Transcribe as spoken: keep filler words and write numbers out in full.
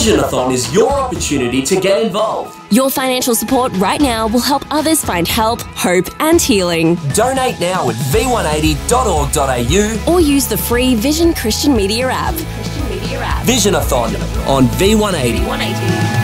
Visionathon is your opportunity to get involved. Your financial support right now will help others find help, hope and healing. Donate now at v one eighty dot org dot a u Or use the free Vision Christian Media app. Visionathon on V one eighty.